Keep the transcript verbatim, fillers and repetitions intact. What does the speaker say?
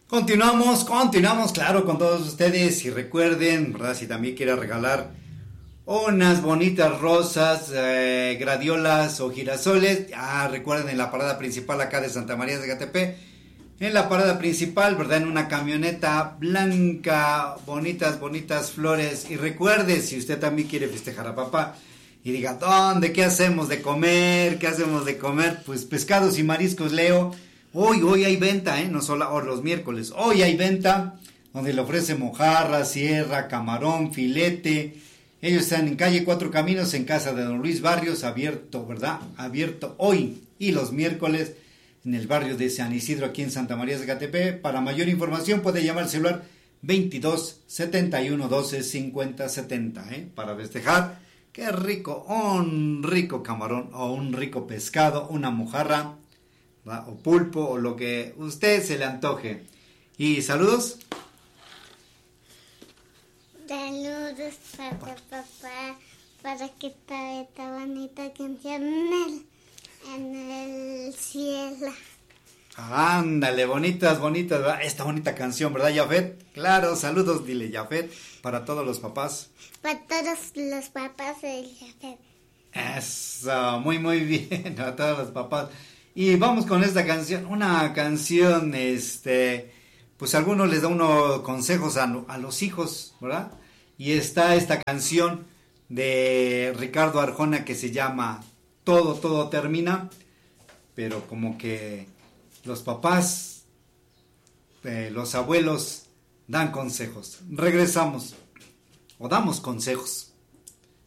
Continuamos, continuamos, claro, con todos ustedes. Y recuerden, ¿verdad? Si también quieren regalar unas bonitas rosas, eh, gradiolas o girasoles, ah, recuerden en la parada principal acá de Santa María de Gatepec, en la parada principal, ¿verdad? En una camioneta blanca, bonitas, bonitas flores. Y recuerde, si usted también quiere festejar a papá y diga, ¿dónde? ¿Qué hacemos de comer? ¿Qué hacemos de comer? Pues pescados y mariscos, Leo. Hoy, hoy hay venta, ¿eh? No solo oh, los miércoles. Hoy hay venta donde le ofrece mojarra, sierra, camarón, filete. Ellos están en calle Cuatro Caminos, en casa de don Luis Barrios, abierto, ¿verdad? Abierto hoy y los miércoles en el barrio de San Isidro, aquí en Santa María de Gatepec. Para mayor información puede llamar al celular veintidós, setenta y uno, doce, cincuenta, setenta, ¿eh? Para festejar. Qué rico, un rico camarón o un rico pescado, una mojarra, ¿verdad? O pulpo o lo que usted se le antoje. Y saludos. Saludos para papá, para que está esta bonita canción en el, en el cielo. Ándale, bonitas, bonitas, ¿verdad? Esta bonita canción, ¿verdad, Jafet? Claro, saludos, dile, Jafet, para todos los papás. Para todos los papás de Jafet. Eso, muy, muy bien, a todos los papás. Y vamos con esta canción, una canción, este, pues a algunos les da uno consejos a, a los hijos, ¿verdad? Y está esta canción de Ricardo Arjona que se llama Todo, todo termina, pero como que los papás, eh, los abuelos dan consejos. Regresamos, o damos consejos.